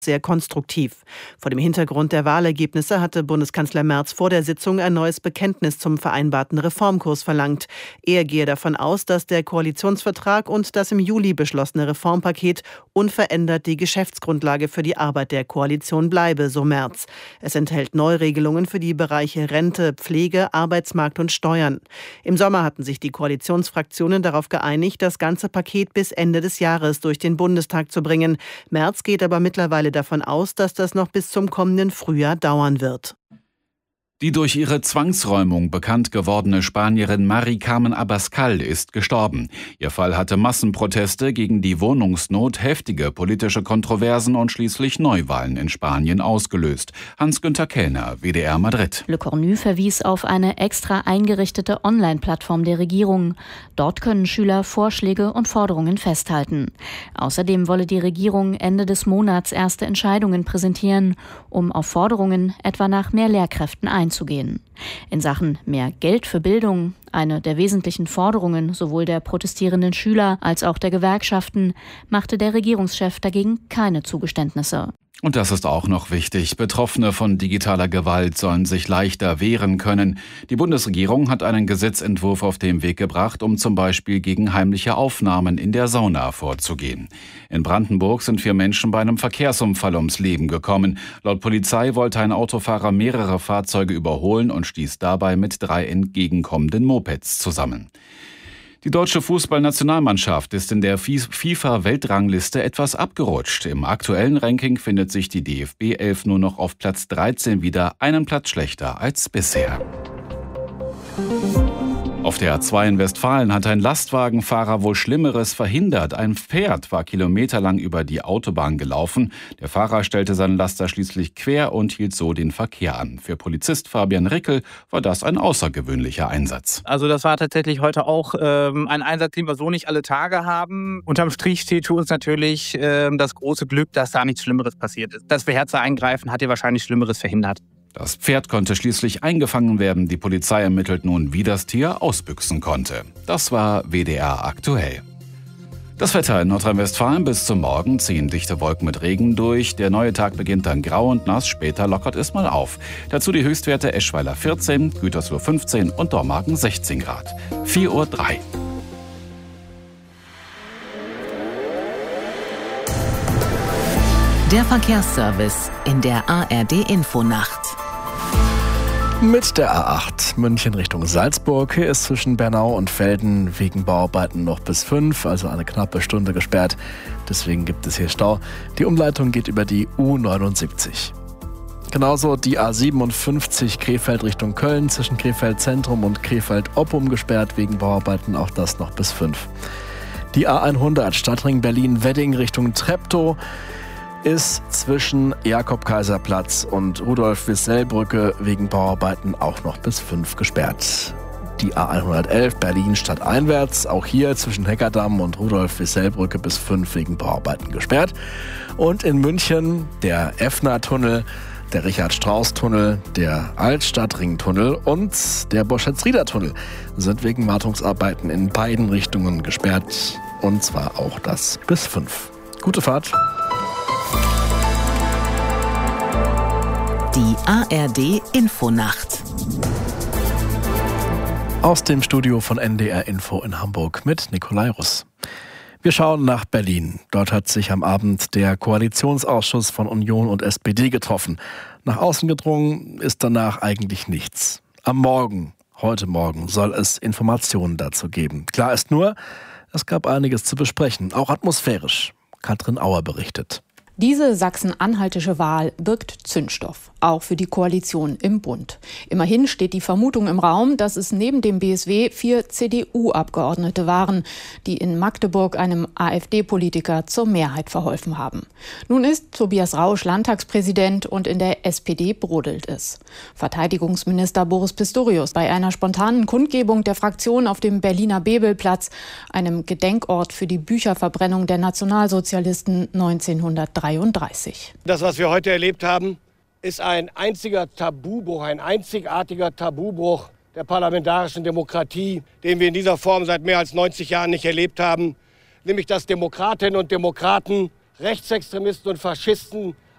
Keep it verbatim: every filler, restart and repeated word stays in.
sehr konstruktiv. Vor dem Hintergrund der Wahlergebnisse hatte Bundeskanzler Merz vor der Sitzung ein neues Bekenntnis zum vereinbarten Reformkurs verlangt. Er gehe davon aus, dass der Koalitionsvertrag und das im Juli beschlossene Reformpaket unverändert die Geschäftsgrundlage für die Arbeit der Koalition bleibe, so Merz. Es enthält Neuregelungen für die Bereiche Rente, Pflege, Arbeitsmarkt und Steuern. Im Sommer hatten sich die Koalitionsfraktionen darauf geeinigt, das ganze Paket bis Ende des Jahres durch den Bundestag zu bringen. Merz geht aber mittlerweile davon aus, dass das noch bis zum kommenden Frühjahr dauern wird. Die durch ihre Zwangsräumung bekannt gewordene Spanierin Mari Carmen Abascal ist gestorben. Ihr Fall hatte Massenproteste gegen die Wohnungsnot, heftige politische Kontroversen und schließlich Neuwahlen in Spanien ausgelöst. Hans-Günther Kellner, W D R Madrid. Le Cornu verwies auf eine extra eingerichtete Online-Plattform der Regierung. Dort können Schüler Vorschläge und Forderungen festhalten. Außerdem wolle die Regierung Ende des Monats erste Entscheidungen präsentieren, um auf Forderungen etwa nach mehr Lehrkräften einzugehen. In Sachen mehr Geld für Bildung, eine der wesentlichen Forderungen sowohl der protestierenden Schüler als auch der Gewerkschaften, machte der Regierungschef dagegen keine Zugeständnisse. Und das ist auch noch wichtig. Betroffene von digitaler Gewalt sollen sich leichter wehren können. Die Bundesregierung hat einen Gesetzentwurf auf den Weg gebracht, um zum Beispiel gegen heimliche Aufnahmen in der Sauna vorzugehen. In Brandenburg sind vier Menschen bei einem Verkehrsunfall ums Leben gekommen. Laut Polizei wollte ein Autofahrer mehrere Fahrzeuge überholen und stieß dabei mit drei entgegenkommenden Mopeds zusammen. Die deutsche Fußballnationalmannschaft ist in der FIFA-Weltrangliste etwas abgerutscht. Im aktuellen Ranking findet sich die D F B elf nur noch auf Platz dreizehn wieder, einen Platz schlechter als bisher. Auf der A zwei in Westfalen hat ein Lastwagenfahrer wohl Schlimmeres verhindert. Ein Pferd war kilometerlang über die Autobahn gelaufen. Der Fahrer stellte seinen Laster schließlich quer und hielt so den Verkehr an. Für Polizist Fabian Rickel war das ein außergewöhnlicher Einsatz. Also das war tatsächlich heute auch ähm, ein Einsatz, den wir so nicht alle Tage haben. Unterm Strich steht für uns natürlich ähm, das große Glück, dass da nichts Schlimmeres passiert ist. Dass wir Härter eingreifen, hat ja wahrscheinlich Schlimmeres verhindert. Das Pferd konnte schließlich eingefangen werden. Die Polizei ermittelt nun, wie das Tier ausbüchsen konnte. Das war W D R aktuell. Das Wetter in Nordrhein-Westfalen: bis zum Morgen ziehen dichte Wolken mit Regen durch. Der neue Tag beginnt dann grau und nass, später lockert es mal auf. Dazu die Höchstwerte: Eschweiler vierzehn, Gütersloh fünfzehn und Dormagen sechzehn Grad. vier Uhr drei. Der Verkehrsservice in der A R D-Infonacht. Mit der A acht München Richtung Salzburg. Hier ist zwischen Bernau und Velden wegen Bauarbeiten noch bis fünf, also eine knappe Stunde gesperrt. Deswegen gibt es hier Stau. Die Umleitung geht über die U neunundsiebzig. Genauso die A siebenundfünfzig Krefeld Richtung Köln zwischen Krefeld Zentrum und Krefeld Oppum gesperrt wegen Bauarbeiten, auch das noch bis fünf. Die A hundert Stadtring Berlin-Wedding Richtung Treptow ist zwischen Jakob-Kaiser-Platz und Rudolf-Wissell-Brücke wegen Bauarbeiten auch noch bis fünf gesperrt. Die A hundertelf Berlin stadteinwärts, auch hier zwischen Heckerdamm und Rudolf-Wissell-Brücke bis fünf wegen Bauarbeiten gesperrt. Und in München der Effner-Tunnel, der Richard-Strauss-Tunnel, der Altstadtring-Tunnel und der Boschetz-Rieder-Tunnel sind wegen Wartungsarbeiten in beiden Richtungen gesperrt. Und zwar auch das bis fünf. Gute Fahrt! Die A R D-Infonacht. Aus dem Studio von N D R Info in Hamburg mit Nikolai Russ. Wir schauen nach Berlin. Dort hat sich am Abend der Koalitionsausschuss von Union und S P D getroffen. Nach außen gedrungen ist danach eigentlich nichts. Am Morgen, heute Morgen, soll es Informationen dazu geben. Klar ist nur, es gab einiges zu besprechen, auch atmosphärisch. Katrin Auer berichtet. Diese sachsen-anhaltische Wahl birgt Zündstoff, auch für die Koalition im Bund. Immerhin steht die Vermutung im Raum, dass es neben dem B S W vier C D U-Abgeordnete waren, die in Magdeburg einem AfD-Politiker zur Mehrheit verholfen haben. Nun ist Tobias Rausch Landtagspräsident und in der S P D brodelt es. Verteidigungsminister Boris Pistorius bei einer spontanen Kundgebung der Fraktion auf dem Berliner Bebelplatz, einem Gedenkort für die Bücherverbrennung der Nationalsozialisten neunzehnhundertdreiunddreißig. Das, was wir heute erlebt haben, ist ein einziger Tabubruch, ein einzigartiger Tabubruch der parlamentarischen Demokratie, den wir in dieser Form seit mehr als neunzig Jahren nicht erlebt haben. Nämlich, dass Demokratinnen und Demokraten, Rechtsextremisten und Faschisten